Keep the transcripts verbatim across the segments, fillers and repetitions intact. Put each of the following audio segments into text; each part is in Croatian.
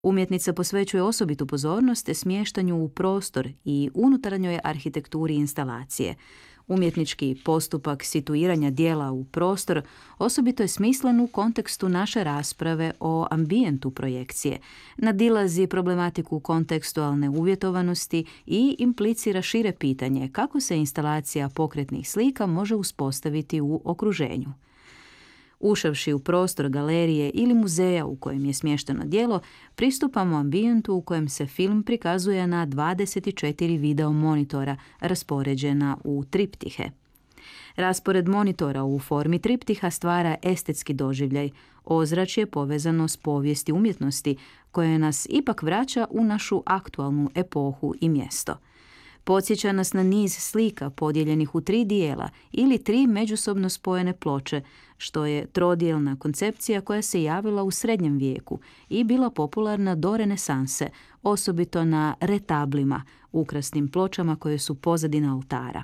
Umjetnica posvećuje osobitu pozornost smještanju u prostor i unutarnjoj arhitekturi instalacije. Umjetnički postupak situiranja dijela u prostor osobito je smislen u kontekstu naše rasprave o ambijentu projekcije, nadilazi problematiku kontekstualne uvjetovanosti i implicira šire pitanje kako se instalacija pokretnih slika može uspostaviti u okruženju. Ušavši u prostor galerije ili muzeja u kojem je smješteno djelo, pristupamo ambijentu u kojem se film prikazuje na dvadeset četiri video monitora raspoređena u triptihe. Raspored monitora u formi triptiha stvara estetski doživljaj, ozračje povezano s povijesti umjetnosti koje nas ipak vraća u našu aktualnu epohu i mjesto. Podsjeća nas na niz slika podijeljenih u tri dijela ili tri međusobno spojene ploče, što je trodijelna koncepcija koja se javila u srednjem vijeku i bila popularna do renesanse, osobito na retablima, ukrasnim pločama koje su pozadina oltara.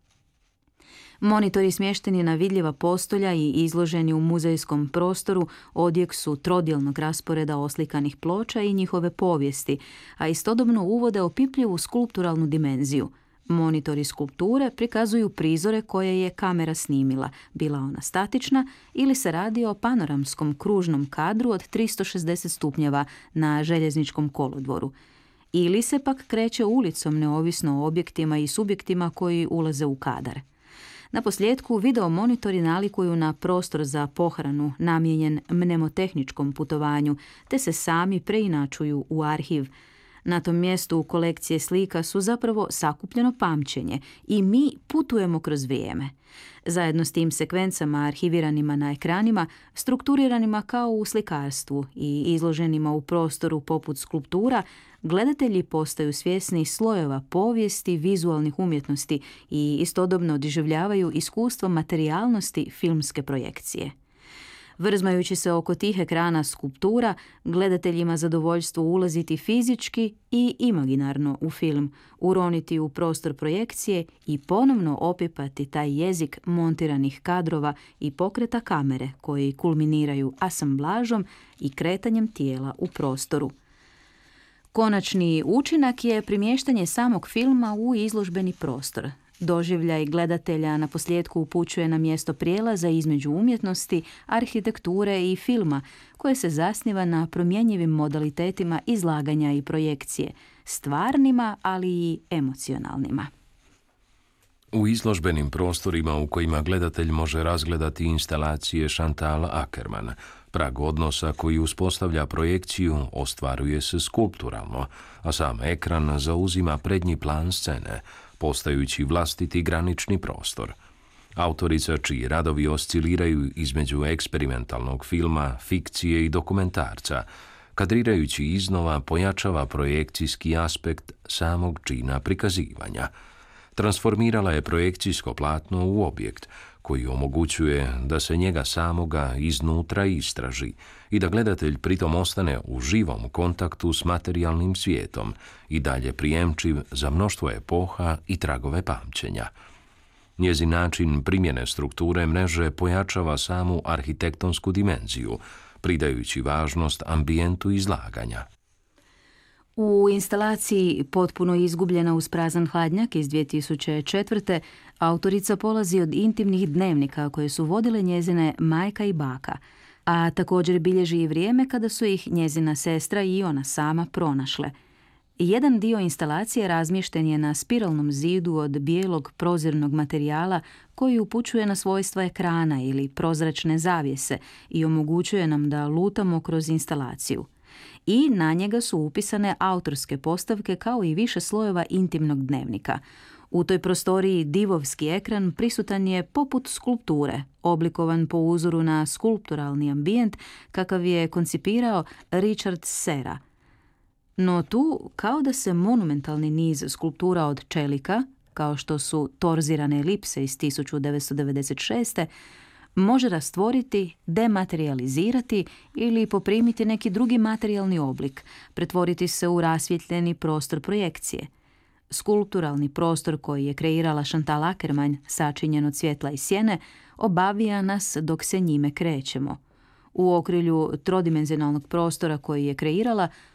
Monitori smješteni na vidljiva postolja i izloženi u muzejskom prostoru odjek su trodijelnog rasporeda oslikanih ploča i njihove povijesti, a istodobno uvode opipljivu skulpturalnu dimenziju. Monitori skulpture prikazuju prizore koje je kamera snimila, bila ona statična ili se radi o panoramskom kružnom kadru od tristo šezdeset stupnjeva na željezničkom kolodvoru. Ili se pak kreće ulicom neovisno o objektima i subjektima koji ulaze u kadar. Na posljedku video monitori nalikuju na prostor za pohranu namijenjen mnemotehničkom putovanju, te se sami preinačuju u arhiv. Na tom mjestu kolekcije slika su zapravo sakupljeno pamćenje i mi putujemo kroz vrijeme. Zajedno s tim sekvencama arhiviranima na ekranima, strukturiranima kao u slikarstvu i izloženima u prostoru poput skulptura, gledatelji postaju svjesni slojeva povijesti vizualnih umjetnosti i istodobno doživljavaju iskustvo materijalnosti filmske projekcije. Vrzmajući se oko tih ekrana skulptura, gledateljima zadovoljstvo ulaziti fizički i imaginarno u film, uroniti u prostor projekcije i ponovno opipati taj jezik montiranih kadrova i pokreta kamere koji kulminiraju asamblažom i kretanjem tijela u prostoru. Konačni učinak je primještanje samog filma u izložbeni prostor. Doživljaj gledatelja na posljedku upućuje na mjesto prijelaza između umjetnosti, arhitekture i filma, koje se zasniva na promjenjivim modalitetima izlaganja i projekcije, stvarnima, ali i emocionalnima. U izložbenim prostorima u kojima gledatelj može razgledati instalacije Chantal Akerman, prag odnosa koji uspostavlja projekciju ostvaruje se skulpturalno, a sam ekran zauzima prednji plan scene, postajući vlastiti granični prostor. Autorica čiji radovi osciliraju između eksperimentalnog filma, fikcije i dokumentarca, kadrirajući iznova pojačava projekcijski aspekt samog čina prikazivanja. Transformirala je projekcijsko platno u objekt koji omogućuje da se njega samoga iznutra istraži i da gledatelj pritom ostane u živom kontaktu s materijalnim svijetom i dalje prijemčiv za mnoštvo epoha i tragove pamćenja. Njezin način primjene strukture mreže pojačava samu arhitektonsku dimenziju, pridajući važnost ambijentu izlaganja. U instalaciji Potpuno izgubljena uz prazan hladnjak iz dvije tisuće četvrte. autorica polazi od intimnih dnevnika koje su vodile njezine majka i baka, a također bilježi i vrijeme kada su ih njezina sestra i ona sama pronašle. Jedan dio instalacije razmješten je na spiralnom zidu od bijelog prozirnog materijala koji upućuje na svojstva ekrana ili prozračne zavjese i omogućuje nam da lutamo kroz instalaciju. I na njega su upisane autorske postavke kao i više slojeva intimnog dnevnika. U toj prostoriji divovski ekran prisutan je poput skulpture, oblikovan po uzoru na skulpturalni ambijent kakav je koncipirao Richard Serra. No tu, kao da se monumentalni niz skulptura od čelika, kao što su torzirane elipse iz tisuću devetsto devedeset šeste. može rastvoriti, dematerializirati ili poprimiti neki drugi materijalni oblik, pretvoriti se u rasvjetljeni prostor projekcije. Skulpturalni prostor koji je kreirala Chantal Akerman, sačinjen od svjetla i sjene, obavija nas dok se njime krećemo. U okrilju trodimenzionalnog prostora koji je kreirala,